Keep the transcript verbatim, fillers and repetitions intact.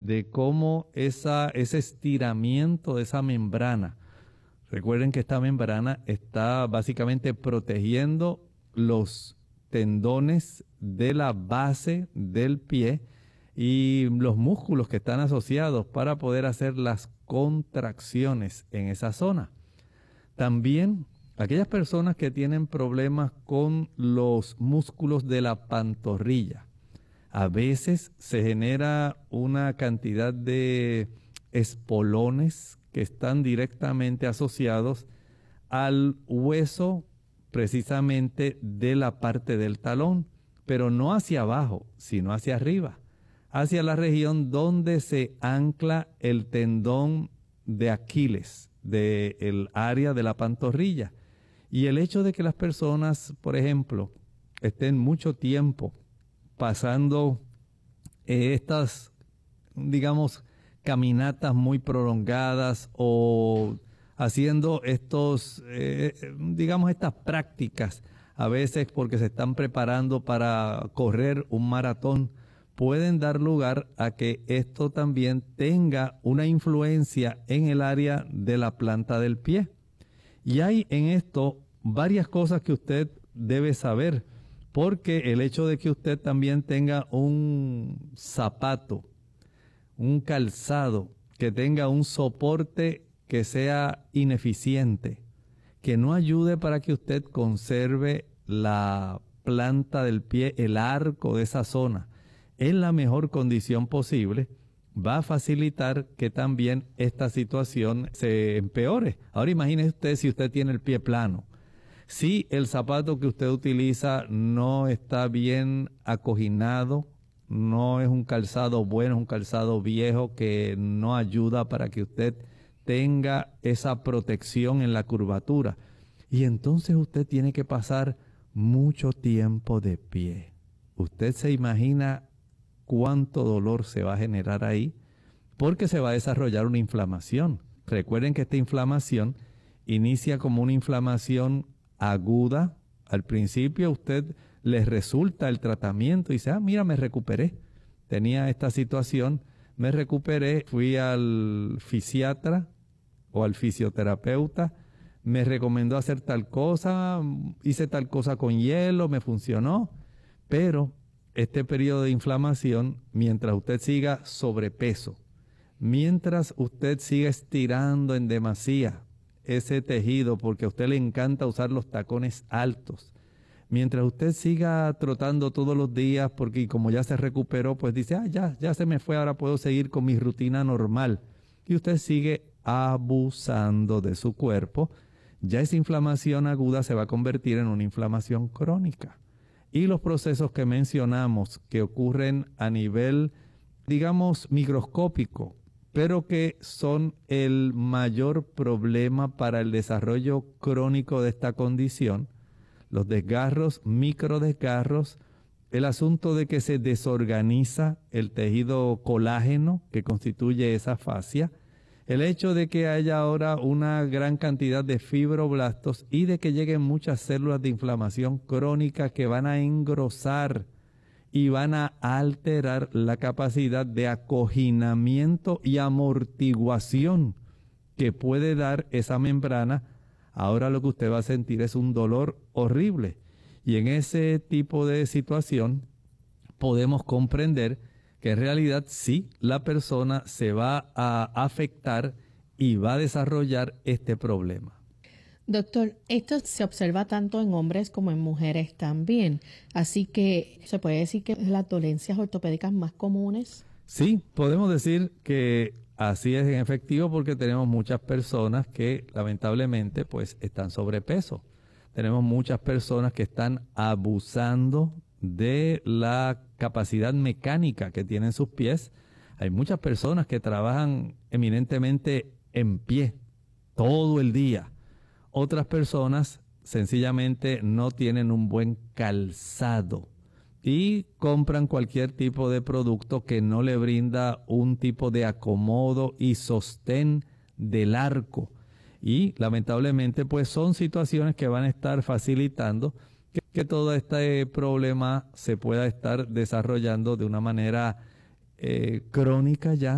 de cómo esa, ese estiramiento de esa membrana. Recuerden que esta membrana está básicamente protegiendo los tendones de la base del pie y los músculos que están asociados para poder hacer las contracciones en esa zona. También aquellas personas que tienen problemas con los músculos de la pantorrilla. A veces se genera una cantidad de espolones que están directamente asociados al hueso precisamente de la parte del talón, pero no hacia abajo, sino hacia arriba, hacia la región donde se ancla el tendón de Aquiles, del área de la pantorrilla. Y el hecho de que las personas, por ejemplo, estén mucho tiempo pasando eh, estas, digamos, caminatas muy prolongadas o haciendo estos, eh, digamos, estas prácticas, a veces porque se están preparando para correr un maratón, pueden dar lugar a que esto también tenga una influencia en el área de la planta del pie. Y hay en esto varias cosas que usted debe saber, porque el hecho de que usted también tenga un zapato, un calzado, que tenga un soporte que sea ineficiente, que no ayude para que usted conserve la planta del pie, el arco de esa zona, en la mejor condición posible, va a facilitar que también esta situación se empeore. Ahora imagínese usted si usted tiene el pie plano. Si el zapato que usted utiliza no está bien acoginado, no es un calzado bueno, es un calzado viejo que no ayuda para que usted tenga esa protección en la curvatura. Y entonces usted tiene que pasar mucho tiempo de pie. Usted se imagina cuánto dolor se va a generar ahí, porque se va a desarrollar una inflamación. Recuerden que esta inflamación inicia como una inflamación aguda. Al principio a usted le resulta el tratamiento y dice, ah, mira, me recuperé. Tenía esta situación, me recuperé, fui al fisiatra o al fisioterapeuta, me recomendó hacer tal cosa, hice tal cosa con hielo, me funcionó. Pero este periodo de inflamación, mientras usted siga sobrepeso, mientras usted siga estirando en demasía ese tejido, porque a usted le encanta usar los tacones altos, mientras usted siga trotando todos los días, porque como ya se recuperó, pues dice, ah, ya, ya se me fue, ahora puedo seguir con mi rutina normal. Y usted sigue abusando de su cuerpo, ya esa inflamación aguda se va a convertir en una inflamación crónica. Y los procesos que mencionamos, que ocurren a nivel, digamos, microscópico, pero que son el mayor problema para el desarrollo crónico de esta condición, los desgarros, microdesgarros, el asunto de que se desorganiza el tejido colágeno que constituye esa fascia, el hecho de que haya ahora una gran cantidad de fibroblastos y de que lleguen muchas células de inflamación crónica que van a engrosar y van a alterar la capacidad de acoginamiento y amortiguación que puede dar esa membrana. Ahora lo que usted va a sentir es un dolor horrible. Y en ese tipo de situación podemos comprender que en realidad sí, la persona se va a afectar y va a desarrollar este problema. Doctor, esto se observa tanto en hombres como en mujeres también. Así que, ¿se puede decir que es las dolencias ortopédicas más comunes? Sí, podemos decir que así es en efectivo, porque tenemos muchas personas que lamentablemente pues están sobrepeso. Tenemos muchas personas que están abusando de la capacidad mecánica que tienen sus pies. Hay muchas personas que trabajan eminentemente en pie todo el día. Otras personas sencillamente no tienen un buen calzado y compran cualquier tipo de producto que no le brinda un tipo de acomodo y sostén del arco. Y lamentablemente pues son situaciones que van a estar facilitando que, que todo este problema se pueda estar desarrollando de una manera eh, crónica ya